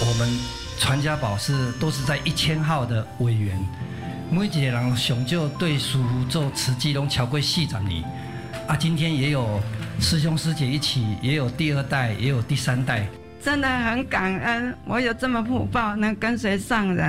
我们传家宝都是在1000号的委员，每一个人上少对师父做慈济拢超过40年。今天也有师兄师姐一起，也有第2代，也有第3代。 真的很感恩，我有这么福报能跟随上人。